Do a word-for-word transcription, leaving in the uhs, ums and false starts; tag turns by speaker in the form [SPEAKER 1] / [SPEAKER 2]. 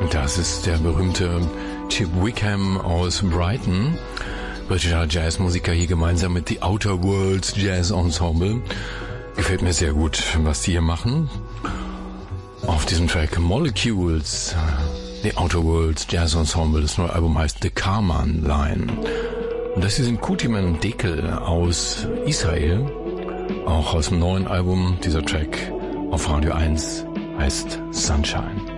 [SPEAKER 1] Das ist der berühmte Chip Wickham aus Brighton, britischer Jazzmusiker, hier gemeinsam mit The Outer Worlds Jazz Ensemble. Gefällt mir sehr gut, was die hier machen. Auf diesem Track Molecules, The Outer Worlds Jazz Ensemble. Das neue Album heißt The Karman Line. Und das hier sind Kutiman und Dekel aus Israel. Auch aus dem neuen Album. Dieser Track auf Radio eins heißt Sunshine.